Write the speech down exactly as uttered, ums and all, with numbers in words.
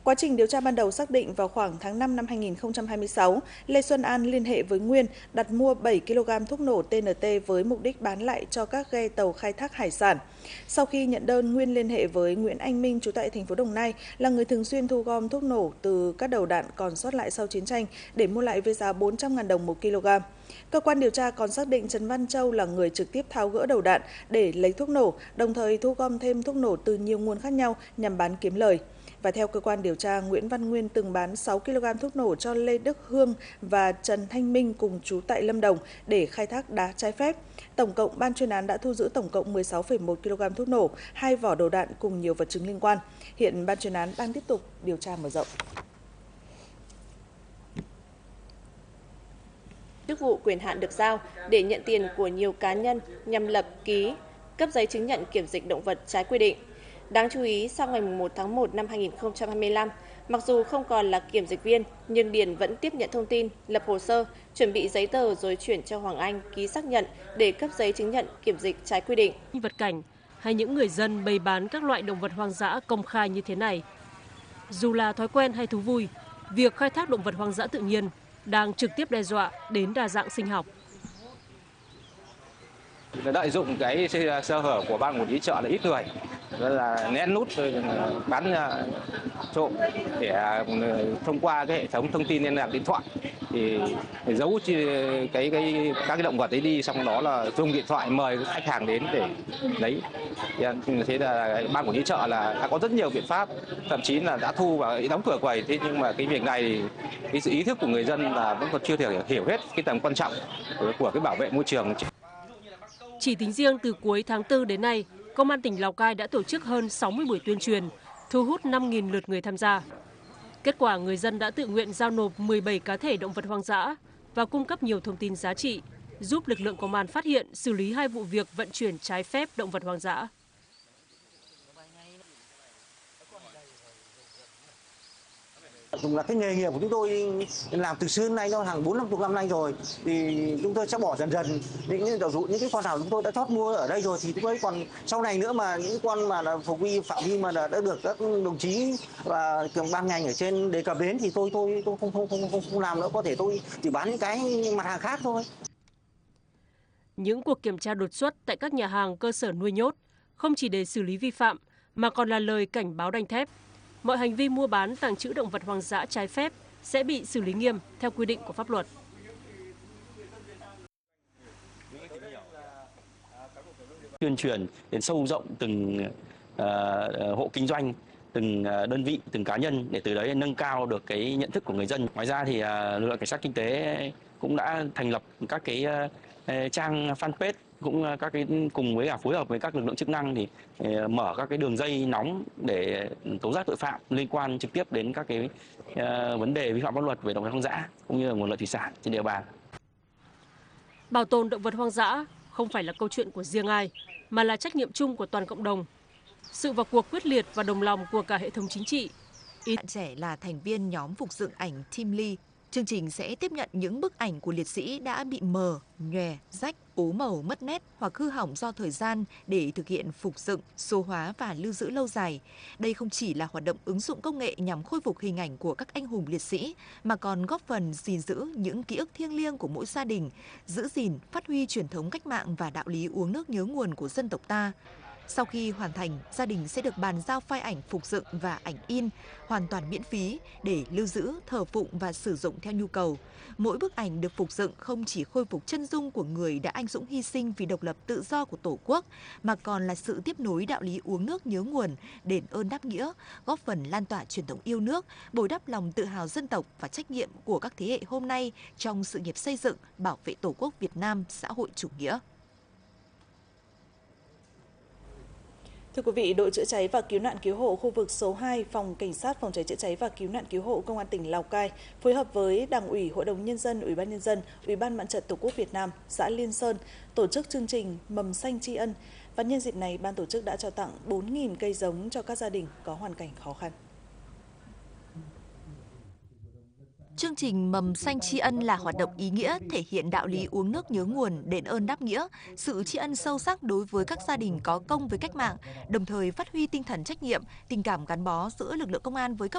Quá trình điều tra ban đầu xác định vào khoảng tháng năm năm hai nghìn không trăm hai mươi sáu, Lê Xuân An liên hệ với Nguyên đặt mua bảy ki lô gam thuốc nổ T N T với mục đích bán lại cho các ghe tàu khai thác hải sản. Sau khi nhận đơn, Nguyên liên hệ với Nguyễn Anh Minh trú tại thành phố Đồng Nai là người thường xuyên thu gom thuốc nổ từ các đầu đạn còn sót lại sau chiến tranh để mua lại với giá bốn trăm nghìn đồng một kg. Cơ quan điều tra còn xác định Trần Văn Châu là người trực tiếp tháo gỡ đầu đạn để lấy thuốc nổ, đồng thời thu gom thêm thuốc nổ từ nhiều nguồn khác nhau nhằm bán kiếm lời. Và theo cơ quan điều tra, Nguyễn Văn Nguyên từng bán sáu ki lô gam thuốc nổ cho Lê Đức Hương và Trần Thanh Minh cùng trú tại Lâm Đồng để khai thác đá trái phép. Tổng cộng, ban chuyên án đã thu giữ tổng cộng mười sáu phẩy một ki lô gam thuốc nổ, hai vỏ đầu đạn cùng nhiều vật chứng liên quan. Hiện ban chuyên án đang tiếp tục điều tra mở rộng. Chức vụ quyền hạn được giao để nhận tiền của nhiều cá nhân nhằm lập, ký, cấp giấy chứng nhận kiểm dịch động vật trái quy định. Đáng chú ý, sau ngày một tháng một năm hai nghìn không trăm hai mươi lăm, mặc dù không còn là kiểm dịch viên, nhưng Điền vẫn tiếp nhận thông tin, lập hồ sơ, chuẩn bị giấy tờ rồi chuyển cho Hoàng Anh ký xác nhận để cấp giấy chứng nhận kiểm dịch trái quy định. Vật cảnh hay những người dân bày bán các loại động vật hoang dã công khai như thế này. Dù là thói quen hay thú vui, việc khai thác động vật hoang dã tự nhiên đang trực tiếp đe dọa đến đa dạng sinh học. Lợi dụng cái sơ hở của ban quản lý chợ là ít người, là nén nút bán trộm để thông qua cái hệ thống thông tin liên lạc điện thoại thì giấu cái cái các cái động vật ấy đi, xong đó là dùng điện thoại mời khách hàng đến để lấy. Thế là ban quản lý chợ là đã có rất nhiều biện pháp, thậm chí là đã thu và đóng cửa quầy. Thế nhưng mà cái việc này thì cái sự ý thức của người dân là vẫn còn chưa thể hiểu hết cái tầm quan trọng của cái bảo vệ môi trường. Chỉ tính riêng từ cuối tháng tư đến nay, Công an tỉnh Lào Cai đã tổ chức hơn sáu mươi buổi tuyên truyền, thu hút năm nghìn lượt người tham gia. Kết quả, người dân đã tự nguyện giao nộp mười bảy cá thể động vật hoang dã và cung cấp nhiều thông tin giá trị, giúp lực lượng công an phát hiện, xử lý hai vụ việc vận chuyển trái phép động vật hoang dã. Cũng là cái nghề nghiệp của chúng tôi làm từ xưa đến nay, nó hàng bốn năm chục năm nay rồi, thì chúng tôi sẽ bỏ dần dần những ví dụ những cái con nào chúng tôi đã chót mua ở đây rồi thì chúng tôi còn sau này nữa mà những con mà là phục vi phạm vi mà đã, đã được các đồng chí và ban ngành ở trên đề cập đến thì tôi tôi tôi không không không không, không làm nữa, có thể tôi chỉ bán những cái mặt hàng khác thôi. Những cuộc kiểm tra đột xuất tại các nhà hàng, cơ sở nuôi nhốt không chỉ để xử lý vi phạm mà còn là lời cảnh báo đanh thép. Mọi hành vi mua bán, tàng trữ động vật hoang dã trái phép sẽ bị xử lý nghiêm theo quy định của pháp luật. Tuyên truyền đến sâu rộng từng uh, hộ kinh doanh, từng đơn vị, từng cá nhân để từ đấy nâng cao được cái nhận thức của người dân. Ngoài ra thì uh, lực lượng cảnh sát kinh tế cũng đã thành lập các cái uh, trang fanpage, cũng các cái cùng với cả phối hợp với các lực lượng chức năng thì mở các cái đường dây nóng để tố giác tội phạm liên quan trực tiếp đến các cái uh, vấn đề vi phạm pháp luật về động vật hoang dã cũng như là nguồn lợi thủy sản trên địa bàn. Bảo tồn động vật hoang dã không phải là câu chuyện của riêng ai, mà là trách nhiệm chung của toàn cộng đồng. Sự vào cuộc quyết liệt và đồng lòng của cả hệ thống chính trị. Bạn trẻ là thành viên nhóm phục dựng ảnh Team Lee. Chương trình sẽ tiếp nhận những bức ảnh của liệt sĩ đã bị mờ, nhòe, rách, ố màu, mất nét hoặc hư hỏng do thời gian để thực hiện phục dựng, số hóa và lưu giữ lâu dài. Đây không chỉ là hoạt động ứng dụng công nghệ nhằm khôi phục hình ảnh của các anh hùng liệt sĩ, mà còn góp phần gìn giữ những ký ức thiêng liêng của mỗi gia đình, giữ gìn, phát huy truyền thống cách mạng và đạo lý uống nước nhớ nguồn của dân tộc ta. Sau khi hoàn thành, gia đình sẽ được bàn giao file ảnh phục dựng và ảnh in hoàn toàn miễn phí để lưu giữ, thờ phụng và sử dụng theo nhu cầu. Mỗi bức ảnh được phục dựng không chỉ khôi phục chân dung của người đã anh dũng hy sinh vì độc lập tự do của Tổ quốc, mà còn là sự tiếp nối đạo lý uống nước nhớ nguồn, đền ơn đáp nghĩa, góp phần lan tỏa truyền thống yêu nước, bồi đắp lòng tự hào dân tộc và trách nhiệm của các thế hệ hôm nay trong sự nghiệp xây dựng, bảo vệ Tổ quốc Việt Nam xã hội chủ nghĩa. Thưa quý vị, đội chữa cháy và cứu nạn cứu hộ khu vực số hai, Phòng Cảnh sát Phòng cháy chữa cháy và cứu nạn cứu hộ Công an tỉnh Lào Cai phối hợp với Đảng ủy, Hội đồng nhân dân, Ủy ban nhân dân, Ủy ban Mặt trận Tổ quốc Việt Nam, xã Liên Sơn tổ chức chương trình Mầm xanh tri ân, và nhân dịp này ban tổ chức đã trao tặng bốn nghìn cây giống cho các gia đình có hoàn cảnh khó khăn. Chương trình Mầm xanh tri ân là hoạt động ý nghĩa thể hiện đạo lý uống nước nhớ nguồn, đền ơn đáp nghĩa, sự tri ân sâu sắc đối với các gia đình có công với cách mạng, đồng thời phát huy tinh thần trách nhiệm, tình cảm gắn bó giữa lực lượng công an với các